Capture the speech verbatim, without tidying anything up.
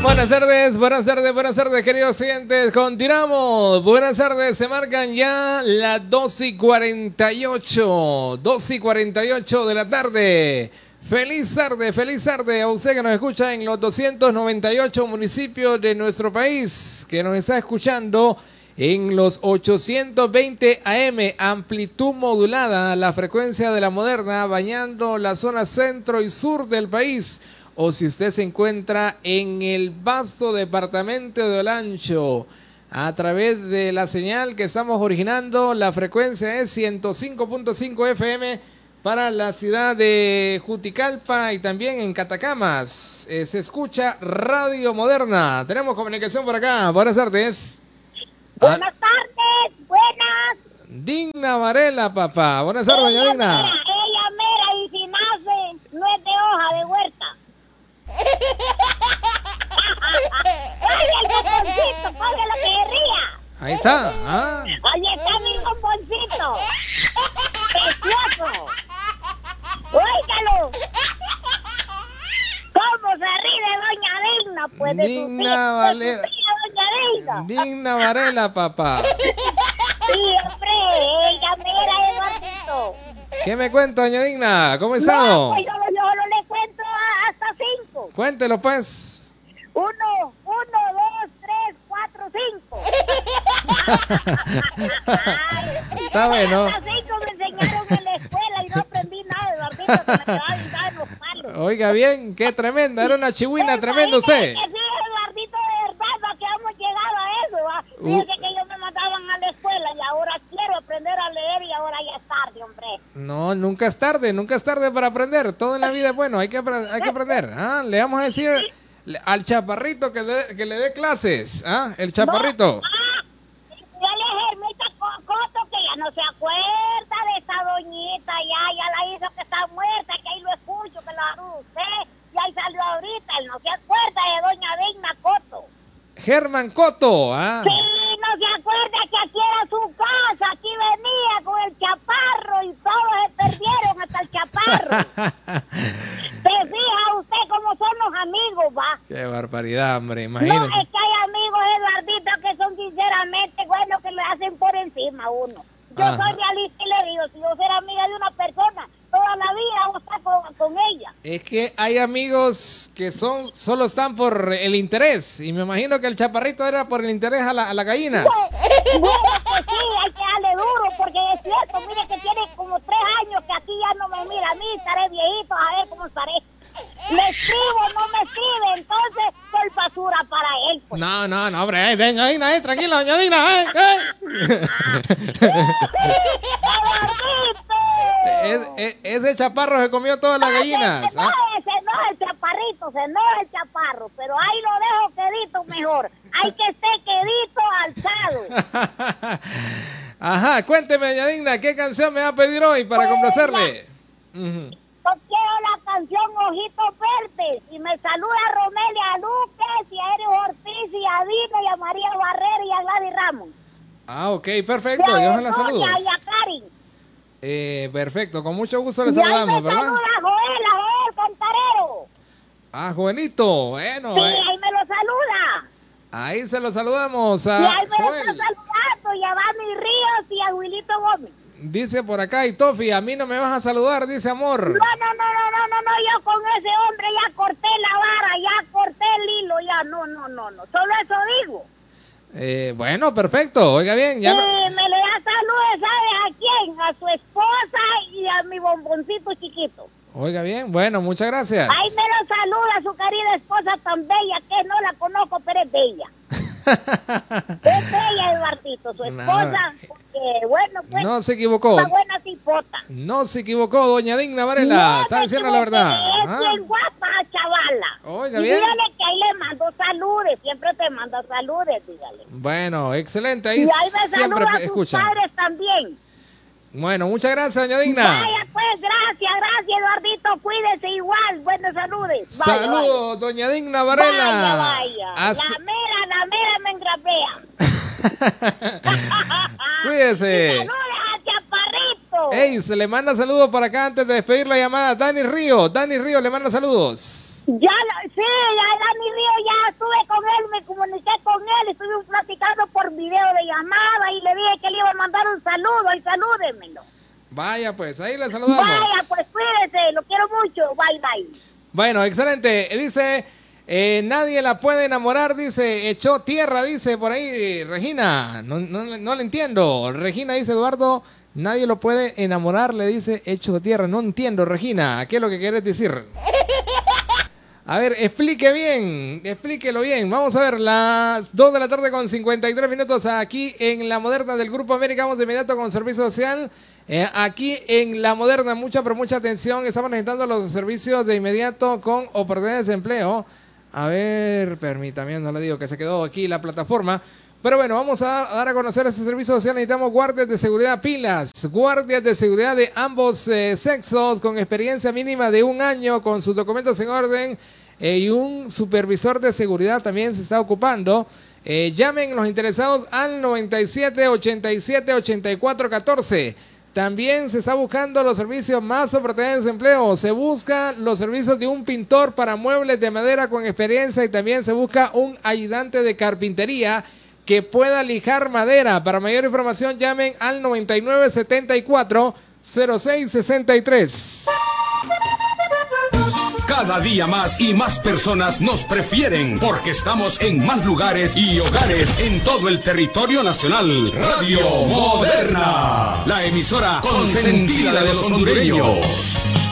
Buenas tardes, buenas tardes, buenas tardes, queridos oyentes. Continuamos. Buenas tardes, se marcan ya las doce y cuarenta y ocho. doce y cuarenta y ocho de la tarde. Feliz tarde, feliz tarde a usted que nos escucha en los doscientos noventa y ocho municipios de nuestro país, que nos está escuchando en los ochocientos veinte A M, amplitud modulada, la frecuencia de la moderna, bañando la zona centro y sur del país. O si usted se encuentra en el vasto departamento de Olancho, a través de la señal que estamos originando, la frecuencia es ciento cinco punto cinco F M para la ciudad de Juticalpa y también en Catacamas. Eh, se escucha Radio Moderna. Tenemos comunicación por acá. Buenas tardes. Buenas tardes, buenas. Digna Varela, papá. Buenas tardes, doña Digna. Mera, ella mera, y si nace, no es de hoja, de huerta. Oye, el bomboncito, coge lo que se ría. Ahí está. Ah. Ahí está mi bomboncito. Precioso. Óigalo. ¿Cómo se ríe doña Digna? Pues de Digna su tía, Valera. de su tía, doña Digna. Digna Varela, papá. Sí, hombre, ella mera, Eduardito. ¿Qué me cuenta, doña Digna? ¿Cómo está? No, pues yo, yo no le cuento hasta cinco. Cuéntelo, pues. Uno, uno, dos, tres, cuatro, cinco. Está bueno. Hasta cinco me enseñaron en la escuela y no aprendí nada, Eduardito, que me quedaba hinchada en los palos. Oiga bien, qué tremenda, era una chihuina tremenda usted. Que sí, Eduardito, de verdad, ¿para que hemos llegado a eso? ¿Va? Fíjese que ellos me mandaban a la escuela y ahora quiero aprender a leer y ahora ya es tarde, hombre. No, nunca es tarde, nunca es tarde para aprender. Todo en la vida es bueno, hay que, hay que aprender. ¿Ah? Le vamos a decir al chaparrito que le, que le dé clases. ¿Ah? El chaparrito. No, ah, dígale a Germita Coto que ya no se acuerda de esa doñita, ya, ya la hizo que está muerta, que ahí lo escucho, que lo habló usted, y ahí salió ahorita, él no se acuerda de doña Digna Coto. Germán Coto. ¿Ah? Sí, no se acuerda que aquí era su casa, aquí venía con el chaparro y todos se perdieron hasta el chaparro. Se fija usted cómo son los amigos, va. Qué barbaridad, hombre, imagínese. No, es que hay amigos, Eduardito, que son sinceramente buenos, que le hacen por encima a uno. Yo Ajá. soy realista y le digo, si yo fuera amiga de una persona, toda la vida vamos a estar con, con ella. Es que hay amigos que son solo están por el interés. Y me imagino que el chaparrito era por el interés a, la, a las gallinas. Bueno, pues sí, hay que darle duro, porque es cierto, mire que tiene como tres años que aquí ya no me mira a mí, estaré viejito, a ver cómo estaré. Le escribo, no me escribe, entonces soy basura para él, pues. No, no, no, hombre, eh, doña Digna, eh, tranquila, doña Digna, eh, eh. Es, es, ese chaparro se comió todas las gallinas. No, ¿Ah? ese no es el chaparrito, ese no es el chaparro, pero ahí lo dejo quedito mejor. Hay que estar quedito alzado. Ajá, cuénteme, doña Digna, ¿qué canción me va a pedir hoy para Pues, complacerle? Uh-huh. Yo quiero la canción Ojitos Verdes y me saluda a Romelia Luques y a Eric Ortiz y a Dino y a María Barrera y a Gladys Ramos. Ah, ok, perfecto, yo se la saludo. Y a Karin. Eh, perfecto, con mucho gusto le Y ahí saludamos, me ¿verdad? saluda a Joel, a Joel Cantarero. Ah, Joelito, bueno. Sí, eh, ahí me lo saluda. ahí se lo saludamos Y a ahí me lo Joel. está saludando y a Dani Ríos y a Wilito Gómez. Dice por acá, y Tofi, a mí no me vas a saludar, dice amor. No, no, no, no, no, no, no, yo con ese hombre ya corté la vara, ya corté el hilo, ya, no, no, no, no, solo eso digo. Eh, bueno, perfecto, oiga bien, ya Sí, no... me le da saludos, ¿sabes a quién? A su esposa y a mi bomboncito chiquito. Oiga bien, bueno, muchas gracias. Ahí me lo saluda a su querida esposa tan bella, que no la conozco, pero es bella. Es bella, Eduardito, su esposa, No. porque, bueno, pues, No se equivocó. una buena cipota. No se equivocó, doña Digna Varela, No está me diciendo la equivoqué, verdad. es Ah, bien guapa, chavala. Oiga, Y bien. dígale que ahí le mando saludes, siempre te mando saludes, dígale. Bueno, excelente, ahí Y ahí me siempre saluda a sus escucha. padres también. Bueno, muchas gracias, doña Digna. Vaya, pues, gracias, gracias, Eduardito, cuídese igual, buenos saludes. Vaya, Saludos, doña Digna vaya. Varela. Vaya, vaya. Hasta- La mera, la mera me engrapea. Cuídese. Saludos a Chaparrito. Ey, se le manda saludos para acá antes de despedir la llamada. Dani Río, Dani Río le manda saludos. Ya, lo- sí, ya Dani Río ya estuve salúdenmelo. Vaya, pues, ahí le saludamos. Vaya, pues, cuídense, lo quiero mucho. Bye, bye. Bueno, excelente. Dice, eh, nadie la puede enamorar, dice, echó tierra, dice por ahí, Regina. No, no, no le entiendo. Regina dice, Eduardo, nadie lo puede enamorar, le dice, hecho tierra. No entiendo, Regina, ¿qué es lo que querés decir? A ver, explique bien, explíquelo bien. Vamos a ver, las dos de la tarde con cincuenta y tres minutos aquí en La Moderna del Grupo América. Vamos de inmediato con Servicio Social. Eh, aquí en La Moderna, mucha, pero mucha atención. Estamos necesitando los servicios de inmediato con oportunidades de empleo. A ver, permítame, no le digo que se quedó aquí la plataforma. Pero bueno, vamos a dar a conocer ese servicio social. Necesitamos guardias de seguridad pilas, guardias de seguridad de ambos eh, sexos, con experiencia mínima de un año, con sus documentos en orden, eh, y un supervisor de seguridad también se está ocupando. Eh, llamen los interesados al noventa y siete, ochenta y siete, ochenta y cuatro, catorce. También se está buscando los servicios más oportunidades de empleo. Se busca los servicios de un pintor para muebles de madera con experiencia y también se busca un ayudante de carpintería que pueda lijar madera. Para mayor información llamen al noventa y nueve, setenta y cuatro, cero seis sesenta y tres. Cada día más y más personas nos prefieren porque estamos en más lugares y hogares en todo el territorio nacional. Radio Moderna, la emisora consentida de los hondureños.